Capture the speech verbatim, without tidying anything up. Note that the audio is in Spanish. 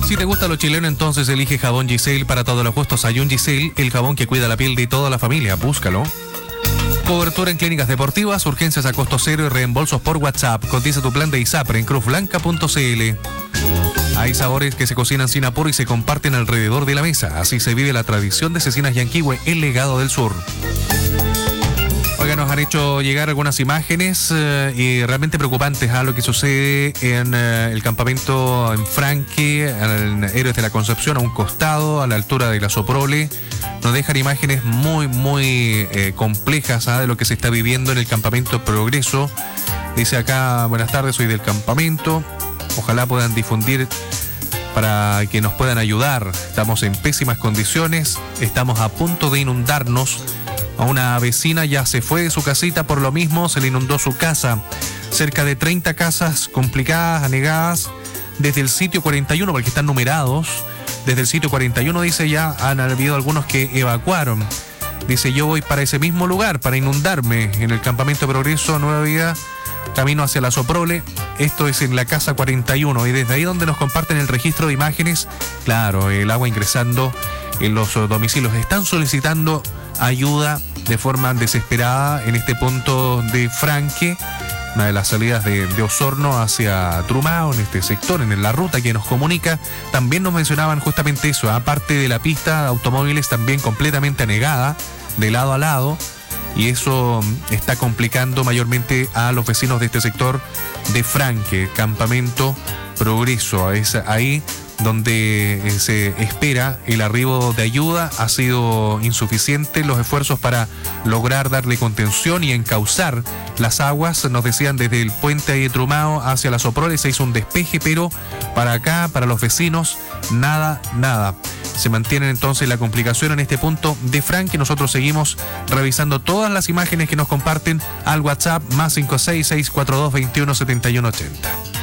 Si te gusta lo chileno, entonces elige jabón Giselle para todos los gustos. Hay un Giselle, el jabón que cuida la piel de toda la familia. Búscalo. Cobertura en clínicas deportivas, urgencias a costo cero y reembolsos por WhatsApp. Cotiza tu plan de ISAPRE en cruz blanca punto c l. Hay sabores que se cocinan sin apuro y se comparten alrededor de la mesa. Así se vive la tradición de Cecinas Yanquihue, el legado del sur. Oiga, nos han hecho llegar algunas imágenes eh, y realmente preocupantes a lo que sucede en eh, el campamento en Franque, en Héroes de la Concepción, a un costado, a la altura de la Soprole. Nos dejan imágenes muy, muy eh, complejas ¿ah? de lo que se está viviendo en el campamento Progreso. Dice acá, buenas tardes, soy del campamento. Ojalá puedan difundir para que nos puedan ayudar. Estamos en pésimas condiciones, estamos a punto de inundarnos. A una vecina ya se fue de su casita por lo mismo, se le inundó su casa. Cerca de treinta casas complicadas, anegadas, desde el sitio cuarenta y uno, porque están numerados. Desde el sitio cuarenta y uno, dice, ya han habido algunos que evacuaron. Dice, yo voy para ese mismo lugar, para inundarme, en el campamento Progreso, Nueva Vida, camino hacia la Soprole. Esto es en la casa cuarenta y uno, y desde ahí donde nos comparten el registro de imágenes, claro, el agua ingresando en los domicilios. Están solicitando ayuda de forma desesperada en este punto de Franque, una de las salidas de, de Osorno hacia Trumao, en este sector, en la ruta que nos comunica. También nos mencionaban justamente eso, aparte de la pista de automóviles también completamente anegada, de lado a lado, y eso está complicando mayormente a los vecinos de este sector de Franque, campamento Progreso. Es ahí donde se espera el arribo de ayuda. Ha sido insuficiente los esfuerzos para lograr darle contención y encauzar las aguas. Nos decían desde el puente de Trumao hacia la Soprole se hizo un despeje, pero para acá, para los vecinos, nada, nada. Se mantiene entonces la complicación en este punto de Franque. Nosotros seguimos revisando todas las imágenes que nos comparten al WhatsApp más cinco seis seis cuatro dos veintiuno setenta y uno ochenta.